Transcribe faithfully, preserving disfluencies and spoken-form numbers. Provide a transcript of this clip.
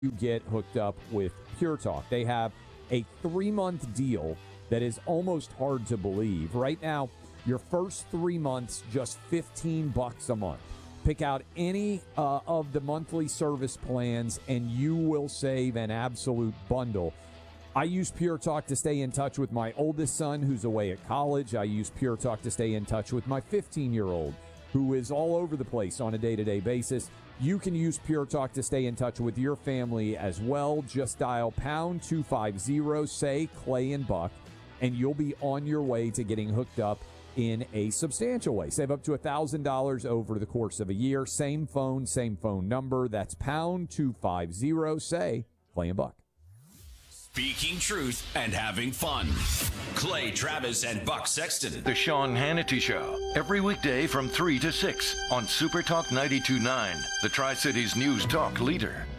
you get hooked up with Pure Talk. They have a three-month deal that is almost hard to believe. Right now, your first three months, just fifteen bucks a month. Pick out any uh, of the monthly service plans, and you will save an absolute bundle. I use Pure Talk to stay in touch with my oldest son who's away at college. I use Pure Talk to stay in touch with my fifteen-year-old who is all over the place on a day-to-day basis. You can use Pure Talk to stay in touch with your family as well. Just dial pound two fifty, say Clay and Buck, and you'll be on your way to getting hooked up in a substantial way. Save up to one thousand dollars over the course of a year. Same phone, same phone number. That's pound two fifty, say Clay and Buck. Speaking truth and having fun. Clay Travis and Buck Sexton. The Sean Hannity Show. Every weekday from three to six on Super Talk ninety-two point nine, the Tri-Cities News Talk leader.